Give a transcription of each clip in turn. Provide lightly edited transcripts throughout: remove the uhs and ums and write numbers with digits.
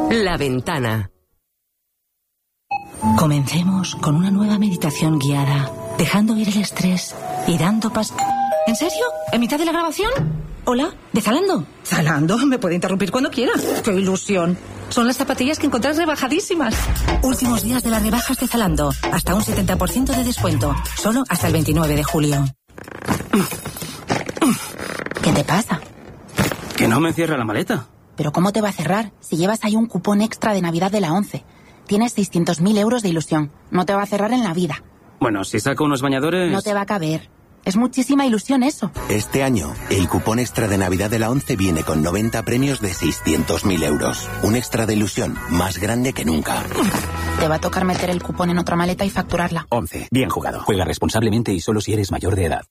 La Ventana. Comencemos con una nueva meditación guiada, dejando ir el estrés y dando ¿En serio? ¿En mitad de la grabación? Hola, ¿de Zalando? Zalando, me puede interrumpir cuando quiera. ¡Qué ilusión! Son las zapatillas que encontrás rebajadísimas. Últimos días de las rebajas de Zalando. Hasta un 70% de descuento. Solo hasta el 29 de julio. ¿Qué te pasa? Que no me cierra la maleta. ¿Pero cómo te va a cerrar si llevas ahí un cupón extra de Navidad de la 11? Tienes 600.000 euros de ilusión. No te va a cerrar en la vida. Bueno, si saco unos bañadores... No te va a caber. Es muchísima ilusión eso. Este año, el cupón extra de Navidad de la 11 viene con 90 premios de 600.000 euros. Un extra de ilusión más grande que nunca. Te va a tocar meter el cupón en otra maleta y facturarla. 11. Bien jugado. Juega responsablemente y solo si eres mayor de edad.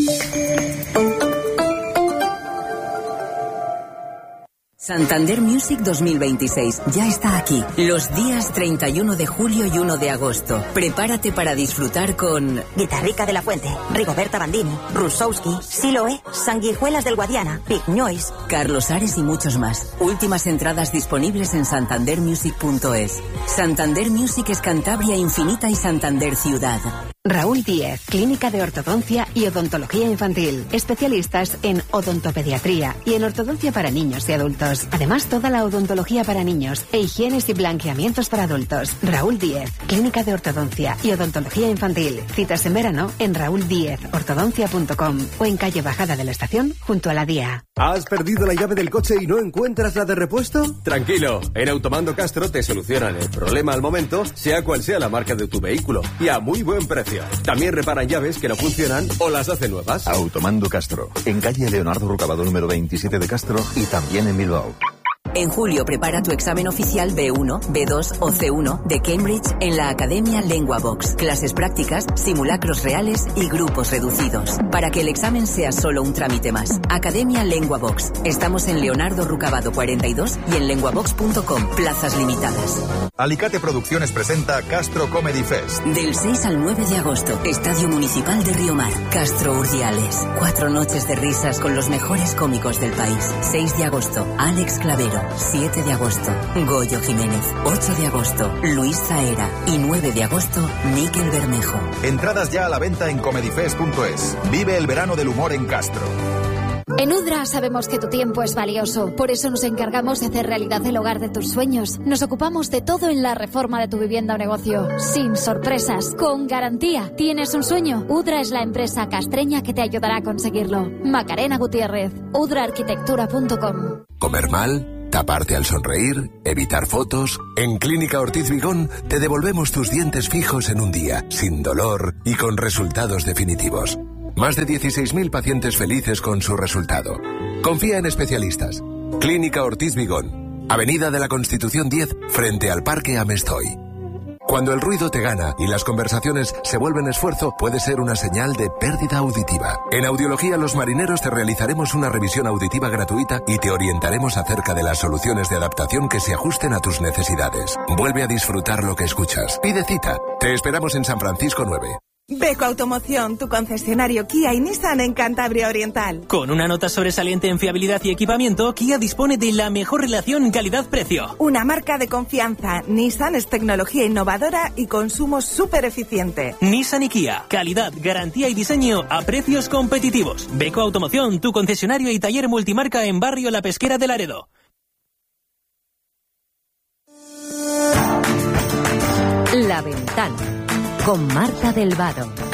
Santander Music 2026 ya está aquí. Los días 31 de julio y 1 de agosto. Prepárate para disfrutar con Guitarrica de la Fuente, Rigoberta Bandini, Rusowski, Siloé, Sanguijuelas del Guadiana, Big Noise, Carlos Ares y muchos más. Últimas entradas disponibles en santandermusic.es. Santander Music es Cantabria Infinita y Santander Ciudad. Raúl Díez, Clínica de Ortodoncia y Odontología Infantil. Especialistas en odontopediatría y en ortodoncia para niños y adultos. Además, toda la odontología para niños e higienes y blanqueamientos para adultos. Raúl Díez, Clínica de Ortodoncia y Odontología Infantil. Citas en verano en rauldiezortodoncia.com o en calle Bajada de la Estación junto a la DIA. ¿Has perdido la llave del coche y no encuentras la de repuesto? Tranquilo, en Automando Castro te solucionan el problema al momento, sea cual sea la marca de tu vehículo, y a muy buen precio. También reparan llaves que no funcionan o las hacen nuevas. Automando Castro, en calle Leonardo Rucabado número 27 de Castro y también en Bilbao. En julio prepara tu examen oficial B1, B2 o C1 de Cambridge en la Academia LenguaVox. Clases prácticas, simulacros reales y grupos reducidos. Para que el examen sea solo un trámite más. Academia LenguaVox. Estamos en Leonardo Rucabado 42 y en lenguavox.com. Plazas limitadas. Alicate Producciones presenta Castro Comedy Fest. Del 6 al 9 de agosto, Estadio Municipal de Riomar. Castro Urdiales. 4 noches de risas con los mejores cómicos del país. 6 de agosto, Alex Clavero. 7 de agosto, Goyo Jiménez. 8 de agosto, Luis Zaera. Y 9 de agosto, Miquel Bermejo. Entradas ya a la venta en comedyfest.es. Vive el verano del humor en Castro. En Udra sabemos que tu tiempo es valioso, por eso nos encargamos de hacer realidad el hogar de tus sueños. Nos ocupamos de todo en la reforma de tu vivienda o negocio, sin sorpresas, con garantía. ¿Tienes un sueño? Udra es la empresa castreña que te ayudará a conseguirlo. Macarena Gutiérrez, udraarquitectura.com. ¿Comer mal? ¿Taparte al sonreír? ¿Evitar fotos? En Clínica Ortiz Vigón te devolvemos tus dientes fijos en un día, sin dolor y con resultados definitivos. Más de 16.000 pacientes felices con su resultado. Confía en especialistas. Clínica Ortiz Vigón, Avenida de la Constitución 10, frente al Parque Amestoy. Cuando el ruido te gana y las conversaciones se vuelven esfuerzo, puede ser una señal de pérdida auditiva. En Audiología Los Marineros te realizaremos una revisión auditiva gratuita y te orientaremos acerca de las soluciones de adaptación que se ajusten a tus necesidades. Vuelve a disfrutar lo que escuchas. Pide cita. Te esperamos en San Francisco 9. Beco Automoción, tu concesionario Kia y Nissan en Cantabria Oriental. Con una nota sobresaliente en fiabilidad y equipamiento, Kia dispone de la mejor relación calidad-precio. Una marca de confianza. Nissan es tecnología innovadora y consumo súper eficiente. Nissan y Kia, calidad, garantía y diseño a precios competitivos. Beco Automoción, tu concesionario y taller multimarca en Barrio La Pesquera de Laredo. La Ventana con Marta del Vado.